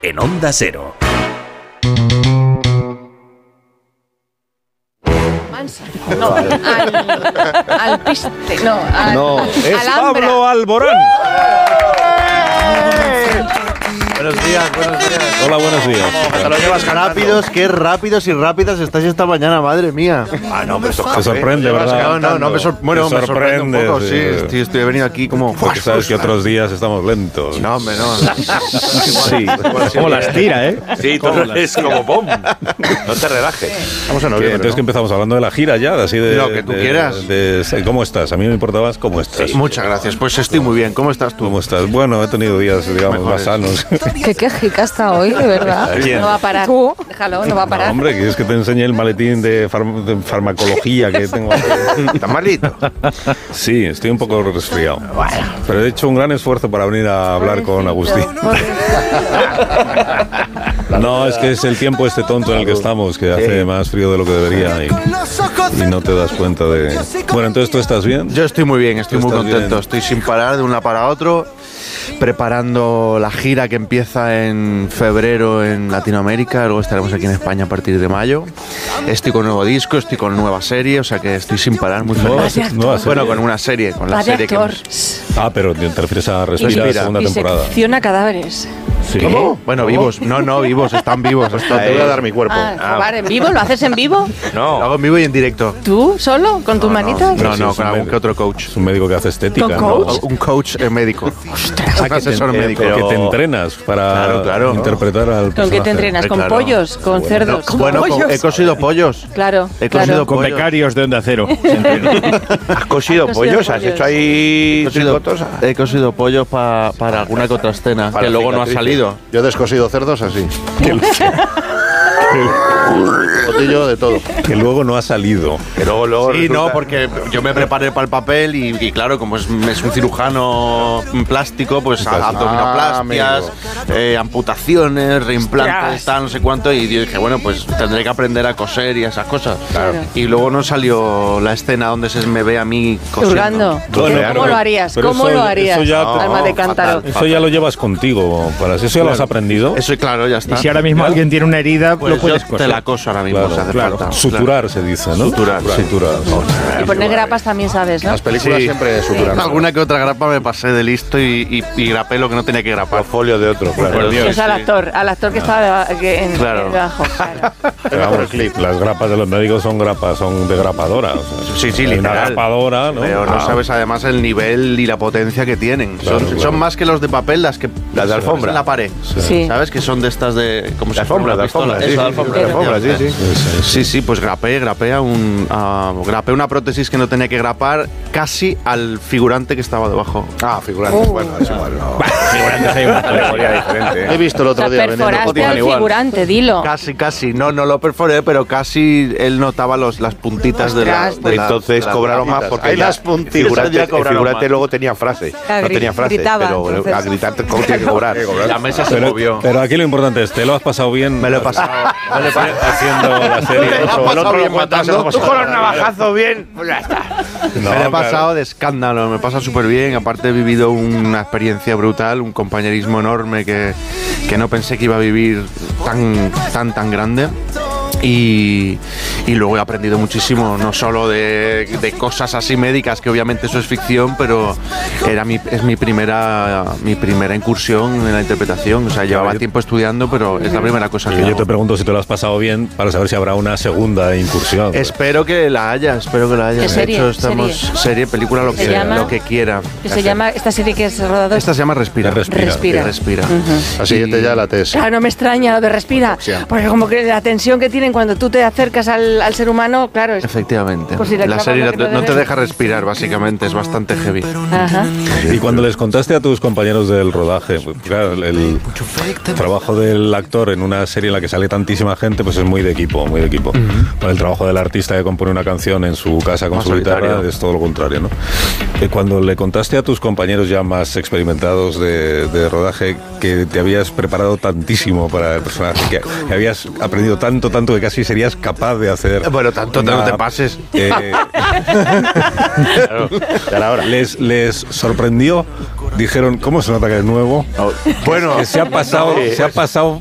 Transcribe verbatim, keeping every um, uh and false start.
en Onda Cero. No, al, al piste, no, al, no, es Alhambra. Pablo Alborán. Buenos días, buenos días. Hola, buenos días. Te lo llevas qué rápidos, qué rápidos y rápidas estáis esta mañana, madre mía. Ah, no, pero esto te sorprende, ¿verdad? No, no, no, me, sor bueno, te me sorprende un poco, sí. sí. Estoy, estoy venido aquí como... Porque sabes que otros días estamos lentos. No, hombre, no. Sí. Como las tira, ¿eh? Sí, todo es como bom. No te relajes. Vamos a no Entonces ¿no? que empezamos hablando de la gira ya, así de... Lo que tú de, quieras. De, de, ¿Cómo estás? A mí me importaba más cómo estás. Sí, muchas gracias. Pues estoy muy bien. ¿Cómo estás tú? ¿Cómo estás? Bueno, he tenido días, digamos, Mejores. más sanos. Qué quejica está hoy, de verdad. ¿Quién? No va a parar. Tú, déjalo, no va a parar. No, hombre, ¿quieres que te enseñe el maletín de, farm de farmacología que tengo aquí? ¿Estás malito? Sí, estoy un poco resfriado. Pero he hecho un gran esfuerzo para venir a hablar con Agustín. No, es que es el tiempo este tonto en el que estamos, que hace más frío de lo que debería y, y no te das cuenta de... Bueno, entonces, ¿tú estás bien? Yo estoy muy bien, estoy ¿Tú muy estás contento. bien? Estoy sin parar de un lado para otro, preparando la gira que empieza en febrero en Latinoamérica. Luego estaremos aquí en España a partir de mayo. Estoy con nuevo disco, estoy con nueva serie, o sea que estoy sin parar, muy Nueva feliz. se- nueva serie. Bueno, con una serie, con la Va de serie que actor. hemos- Ah, pero te refieres a Respira, Respira. segunda temporada. Disecciona cadáveres. Sí. ¿Cómo? Bueno, vivos. No, no, vivos, están vivos. Hasta Te voy a dar mi cuerpo. Ah, joder, ¿en vivo? ¿Lo haces en vivo? Lo hago en vivo y en directo. ¿Tú solo? ¿Con tus No, manitas? No, Sí, no, es con un algún médico. que otro coach. Es un médico que hace estética, ¿Con ¿no? coach? Un coach eh, médico. Un asesor Eh, médico. pero que te entrenas para Claro, claro. interpretar al ¿Con qué personaje. te entrenas? ¿Con Claro. pollos? ¿Con cerdos? ¿Con Bueno, pollos? he cosido pollos. Claro, He claro. cosido Con pollos. becarios de Onda Cero. ¿Has cosido Has cosido pollos? ¿Has pollos. hecho ahí He cosido, tricotos? he cosido pollos pa- para alguna que otra escena, Para que luego no ha cicatrices. salido. Yo he descosido cerdos así. Botillo de todo. Que luego no ha salido. Que luego, luego Sí, resulta- no, porque yo me preparé para el papel y, y claro, como es, es un cirujano plástico, pues Ah, abdominoplastias, eh, amputaciones, reimplantes, Ostras. tal, no sé cuánto. Y yo dije, bueno, pues tendré que aprender a coser y esas cosas. Claro. Y luego no salió la escena donde se me ve a mí cosiendo. Hurgando. Bueno, ¿Cómo pero- lo harías? pero ¿Cómo eso- lo harías? eso ya- Alma de cántaro. fatal. Eso ya lo llevas contigo, para eso ya lo has aprendido. Eso, claro, ya está. Y si ahora mismo alguien tiene una herida, Pues lo puedes yo coser. te la coso ahora mismo, Claro, si hace claro. falta. Suturar se dice, ¿no? Suturar, sí. Suturar. Y poner grapas también sabes, ¿no? Las películas Sí. siempre suturan. Alguna que otra grapa me pasé de listo y, y, y grapé lo que no tenía que grapar. Folio de otro, claro. Por Dios. Es al sí. actor, al actor que estaba deba- que en, Claro. debajo. Claro. Pero vamos, las grapas de los médicos son grapas, son de grapadora. o sea, Sí, sí, hay una literal. grapadora, ¿no? Pero no Ah, sabes además el nivel y la potencia que tienen. Claro, son, claro. son más que los de papel, las que Las de alfombra. en la pared. Sí. ¿Sabes? Que son de estas de como De si fuera alfombra, una de pistola. alfombra, Eso, sí, de sí, alfombra, de alfombra, sí, sí. sí, sí. Sí, sí, pues grapé, grapé a un a- grapé una prótesis que no tenía que grapar casi al figurante que estaba debajo. Ah, figurantes. Oh. Bueno, es igual. No. Figurantes hay una categoría diferente. He visto el O otro sea, día vendiendo perforaste Pokémon al igual. figurante, dilo. Casi, casi. No, no lo perforé, pero casi él notaba los, las puntitas de la, Ostras. de la- Entonces de las cobraron más grapitas. porque Ahí ya las puntitas el figurante, ya el cobraron figurante más. luego tenía frase. Ah, No gri- tenía frase, gritaba, pero entonces. a gritar ¿cómo tiene que cobrar? La mesa se Pero, movió. pero aquí lo importante es, ¿te lo has pasado bien? Me lo he pasado. Me lo he pasado haciendo la serie. El otro, el otro lo cuenta, se lo Tú pasa. con los navajazos bien, pues ya está. No, me lo he claro. pasado de escándalo, me pasa súper bien. Aparte he vivido una experiencia brutal, un compañerismo enorme que, que no pensé que iba a vivir tan, tan, tan grande. Y, y luego he aprendido muchísimo, no solo de, de cosas así médicas, que obviamente eso es ficción, pero era mi, es mi primera, mi primera incursión en la interpretación. O sea, llevaba yo- tiempo estudiando, pero es la primera cosa Y que yo hago. te pregunto si te lo has pasado bien para saber si habrá una segunda incursión. Espero que la haya, espero que la haya. ¿Qué De serie? hecho, estamos ¿Serie? serie, película, lo ¿Se que, llama? lo que quiera. Que se llama, esta serie que es rodado. Esta se llama Respira. Respira. Respira. Respira. Ujú. La siguiente ya la T S. Claro, no me extraña lo de respira, porque como que la tensión que tienen cuando tú te acercas al, al ser humano, claro, es... Efectivamente. Por si le la clavas serie lo que no, no no te debes. deja respirar, básicamente, es bastante heavy. Ajá. Y cuando les contaste a tus compañeros del rodaje, pues, claro, el, el trabajo del actor en una serie en la que sale tantísima gente, pues es muy de equipo, muy de equipo. Bueno, el trabajo del artista que compone una canción en su casa con Más su guitarra solitario. es todo lo contrario, ¿no? Eh, Cuando le contaste a tus compañeros ya más experimentados de, de rodaje que te habías preparado tantísimo para el personaje, que, que habías aprendido tanto, tanto que casi serías capaz de hacer hacer. Bueno, tanto una- no te pases. eh, Claro, ya era hora. les, les sorprendió. Dijeron, ¿cómo se nota que es nuevo? Bueno, Que se ha pasado, no, se ha pasado